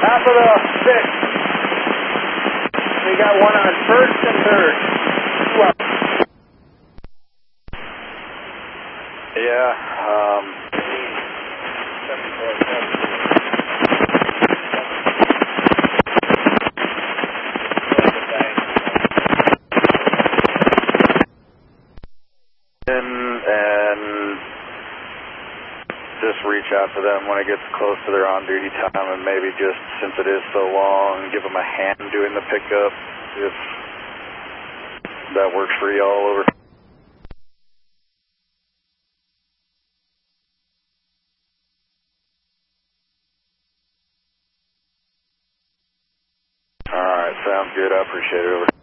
Top of the 6th. We got one on 1st and 3rd. 2 out. Yeah, and just reach out to them when it gets close to their on-duty time, and maybe just, since it is so long, give them a hand doing the pickup, if that works for you all over. All right, sounds good. I appreciate it. Over.